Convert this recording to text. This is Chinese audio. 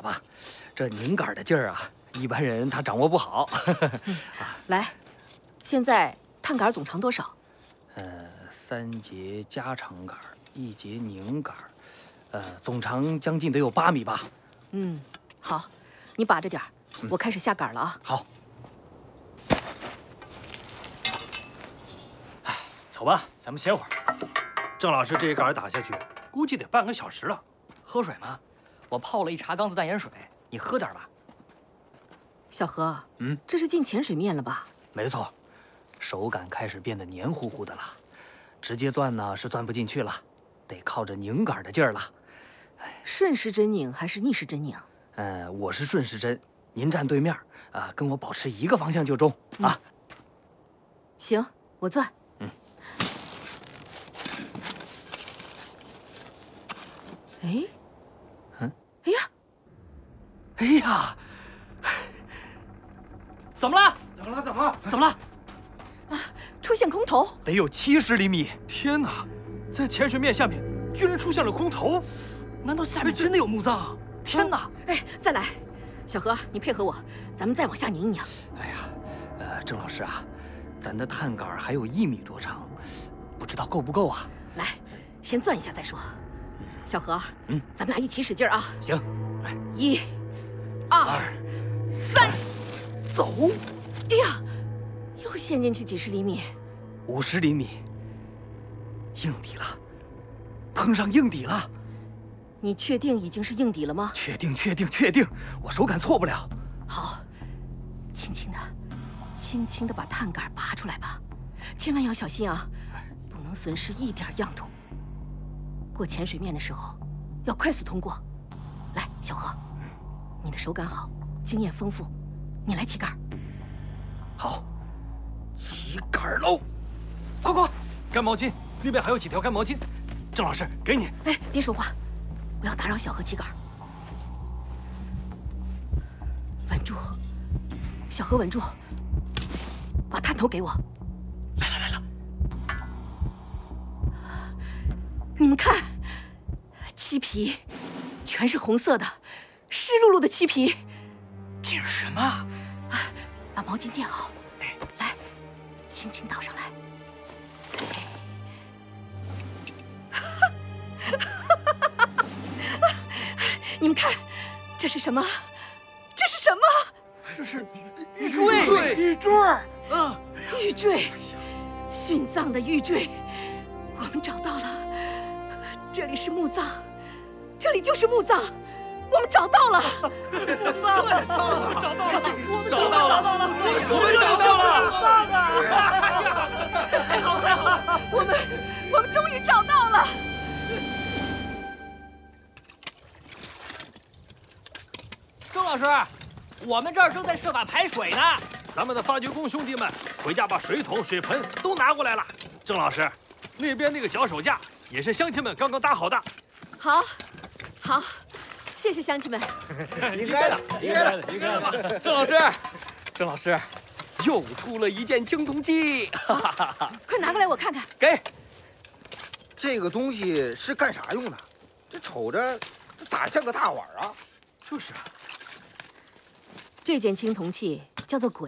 吧。这拧杆的劲儿啊，一般人他掌握不好。 来，现在探杆总长多少 ？3节加长杆，1节拧杆，总长将近得有8米吧。 嗯，好，你把着点儿，我开始下杆了啊。 好。哎，走吧，咱们歇会儿。 郑老师这一杆打下去，估计得半个小时了。 喝水吗？我泡了1茶缸子淡盐水，你喝点吧。 小何，这是进潜水面了吧？ 没错，手感开始变得黏糊糊的了，直接钻呢是钻不进去了，得靠着拧杆的劲儿了。 顺时针拧还是逆时针拧？ 我是顺时针，您站对面，跟我保持一个方向就中啊。 行，我钻。哎，哎呀， 哎呀，怎么了？怎么了？ 啊，出现空投， 得有70厘米。 天哪，在潜水面下面居然出现了空投！ 难道下面真的有墓葬？天哪！ 哎，再来，小何，你配合我，咱们再往下拧一拧。 哎呀，郑老师啊，咱的探杆还有1米多长，不知道够不够啊？ 来，先钻一下再说。小何，咱们俩一起使劲啊！ 行，来 ，1、2、3， 走！ 哎呀，又陷进去几十厘米 ，50厘米，硬底了，碰上硬底了。 你确定已经是硬底了吗？ 确定，我手感错不了。 好，轻轻的把探杆拔出来吧，千万要小心啊，不能损失一点样土。过潜水面的时候，要快速通过。来，小何，你的手感好，经验丰富，你来起杆。 好，起杆喽！快， 干毛巾，那边还有几条干毛巾。郑老师，给你。 哎，别说话，不要打扰小何起杆。稳住，小何稳住，把探头给我。 来了。 你们看，漆皮全是红色的，湿漉漉的漆皮。 这是什么啊？ 把毛巾垫好，来，轻轻倒上来。你们看，这是什么？这是什么？ 这是玉坠，玉坠儿。 玉坠，殉葬的玉坠，我们找到了。这里是墓葬，这里就是墓葬，我们找到了。 墓葬，我们找到了， 太好，我们终于找到了。 郑老师，我们这儿正在设法排水呢。 咱们的发掘工兄弟们回家把水桶、水盆都拿过来了。郑老师，那边那个脚手架也是乡亲们刚刚搭好的。 好，谢谢乡亲们。 应该的。 郑老师，又出了一件青铜器， 快拿过来我看看。 给。 这个东西是干啥用的？这瞅着这咋像个大碗啊？ 就是啊。 这件青铜器叫做鬼